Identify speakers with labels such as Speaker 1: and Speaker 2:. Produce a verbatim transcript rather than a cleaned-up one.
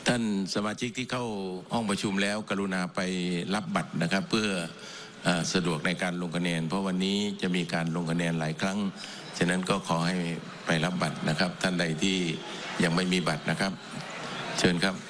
Speaker 1: ท่านสมาชิกที่เข้าห้องประชุมแล้วกรุณาไปรับบัตรนะครับเพื่อสะดวกในการลงคะแนนเพราะวันนี้จะมีการลงคะแนนหลายครั้งฉะนั้นก็ขอให้ไปรับบัตรนะครับท่านใดที่ยังไม่มีบัตรนะครับเชิญครับ